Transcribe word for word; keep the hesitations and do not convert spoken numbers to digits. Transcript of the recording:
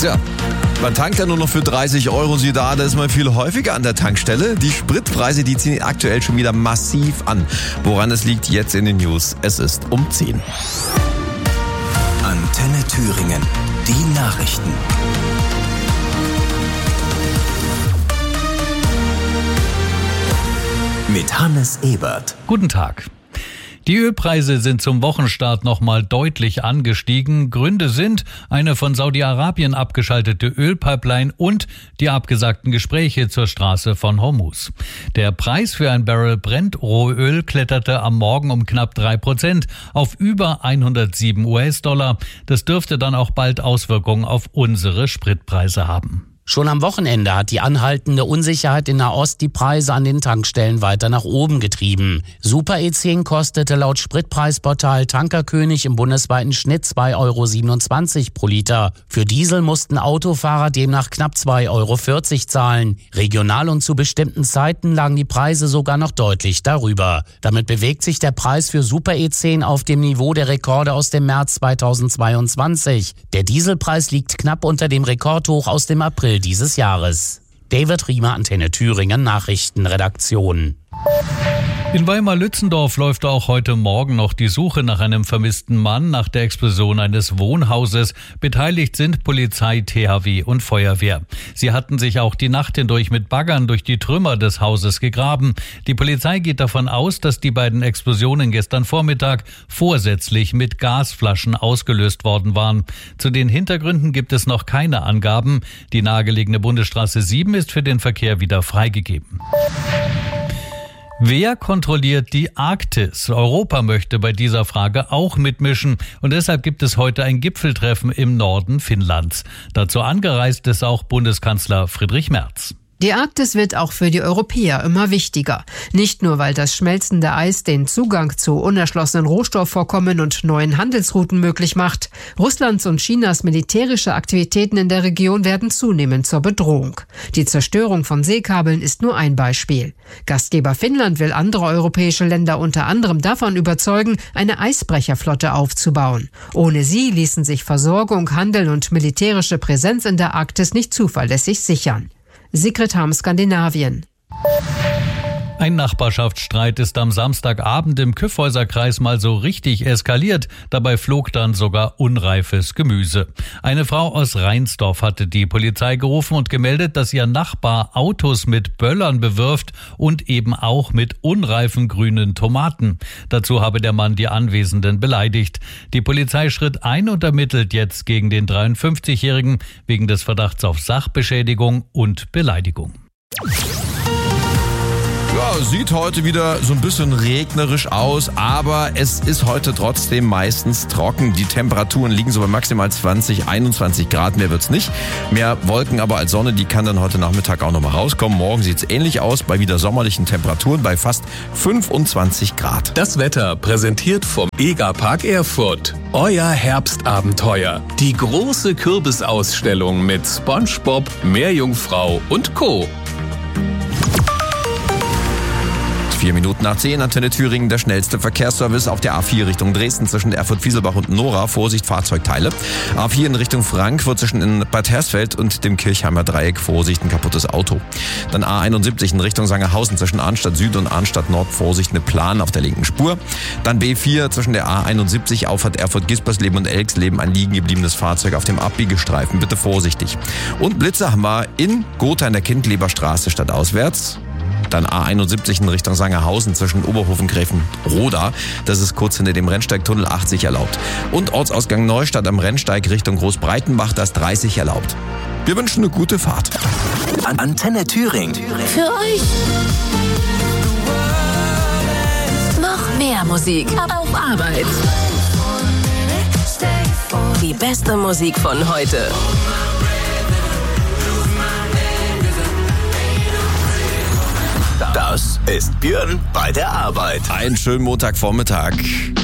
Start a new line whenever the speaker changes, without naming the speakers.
Tja, man tankt ja nur noch für dreißig Euro. Sie da, da ist man viel häufiger an der Tankstelle. Die Spritpreise, die ziehen aktuell schon wieder massiv an. Woran es liegt, jetzt in den News. Es ist um zehn.
Antenne Thüringen. Die Nachrichten. Mit Hannes Ebert.
Guten Tag. Die Ölpreise sind zum Wochenstart nochmal deutlich angestiegen. Gründe sind eine von Saudi-Arabien abgeschaltete Ölpipeline und die abgesagten Gespräche zur Straße von Hormuz. Der Preis für ein Barrel Brent-Rohöl kletterte am Morgen um knapp drei Prozent auf über hundertsieben US-Dollar. Das dürfte dann auch bald Auswirkungen auf unsere Spritpreise haben.
Schon am Wochenende hat die anhaltende Unsicherheit in Nahost die Preise an den Tankstellen weiter nach oben getrieben. Super E zehn kostete laut Spritpreisportal Tankerkönig im bundesweiten Schnitt zwei Euro siebenundzwanzig pro Liter. Für Diesel mussten Autofahrer demnach knapp zwei Euro vierzig zahlen. Regional und zu bestimmten Zeiten lagen die Preise sogar noch deutlich darüber. Damit bewegt sich der Preis für Super E zehn auf dem Niveau der Rekorde aus dem März zweitausendzweiundzwanzig. Der Dieselpreis liegt knapp unter dem Rekordhoch aus dem April dieses Jahres. David Riemer, Antenne Thüringen, Nachrichtenredaktion.
In Weimar-Lützendorf läuft auch heute Morgen noch die Suche nach einem vermissten Mann nach der Explosion eines Wohnhauses. Beteiligt sind Polizei, T H W und Feuerwehr. Sie hatten sich auch die Nacht hindurch mit Baggern durch die Trümmer des Hauses gegraben. Die Polizei geht davon aus, dass die beiden Explosionen gestern Vormittag vorsätzlich mit Gasflaschen ausgelöst worden waren. Zu den Hintergründen gibt es noch keine Angaben. Die nahegelegene Bundesstraße sieben ist für den Verkehr wieder freigegeben. Wer kontrolliert die Arktis? Europa möchte bei dieser Frage auch mitmischen und deshalb gibt es heute ein Gipfeltreffen im Norden Finnlands. Dazu angereist ist auch Bundeskanzler Friedrich Merz.
Die Arktis wird auch für die Europäer immer wichtiger. Nicht nur, weil das schmelzende Eis den Zugang zu unerschlossenen Rohstoffvorkommen und neuen Handelsrouten möglich macht. Russlands und Chinas militärische Aktivitäten in der Region werden zunehmend zur Bedrohung. Die Zerstörung von Seekabeln ist nur ein Beispiel. Gastgeber Finnland will andere europäische Länder unter anderem davon überzeugen, eine Eisbrecherflotte aufzubauen. Ohne sie ließen sich Versorgung, Handel und militärische Präsenz in der Arktis nicht zuverlässig sichern. Sigrid Harm, Skandinavien.
Ein Nachbarschaftsstreit ist am Samstagabend im Kyffhäuserkreis mal so richtig eskaliert. Dabei flog dann sogar unreifes Gemüse. Eine Frau aus Reinsdorf hatte die Polizei gerufen und gemeldet, dass ihr Nachbar Autos mit Böllern bewirft und eben auch mit unreifen grünen Tomaten. Dazu habe der Mann die Anwesenden beleidigt. Die Polizei schritt ein und ermittelt jetzt gegen den dreiundfünfzigjährigen wegen des Verdachts auf Sachbeschädigung und Beleidigung.
Ja, sieht heute wieder so ein bisschen regnerisch aus, aber es ist heute trotzdem meistens trocken. Die Temperaturen liegen so bei maximal zwanzig, einundzwanzig Grad, mehr wird's nicht. Mehr Wolken aber als Sonne, die kann dann heute Nachmittag auch nochmal rauskommen. Morgen sieht's ähnlich aus, bei wieder sommerlichen Temperaturen bei fast fünfundzwanzig Grad.
Das Wetter präsentiert vom Egerpark Erfurt. Euer Herbstabenteuer. Die große Kürbisausstellung mit SpongeBob, Meerjungfrau und Co.
Vier Minuten nach zehn, Antenne Thüringen, der schnellste Verkehrsservice auf der A vier Richtung Dresden zwischen Erfurt-Fieselbach und Nora. Vorsicht, Fahrzeugteile. A vier in Richtung Frankfurt zwischen in Bad Hersfeld und dem Kirchheimer Dreieck. Vorsicht, ein kaputtes Auto. Dann A einundsiebzig in Richtung Sangerhausen zwischen Arnstadt Süd und Arnstadt Nord. Vorsicht, eine Plan auf der linken Spur. Dann B vier zwischen der A einundsiebzig, Auffahrt Erfurt-Gispersleben und Elksleben. Ein liegen gebliebenes Fahrzeug auf dem Abbiegestreifen. Bitte vorsichtig. Und Blitze haben wir in Gotha in der Kindleberstraße stadtauswärts. Dann A einundsiebzig in Richtung Sangerhausen zwischen Oberhofen, Gräfenroda. Das ist kurz hinter dem Rennsteigtunnel, achtzig erlaubt. Und Ortsausgang Neustadt am Rennsteig Richtung Großbreitenbach, das dreißig erlaubt. Wir wünschen eine gute Fahrt.
Antenne Thüringen.
Für euch. Noch mehr Musik auf Arbeit. Die beste Musik von heute.
Das ist Björn bei der Arbeit.
Einen schönen Montagvormittag.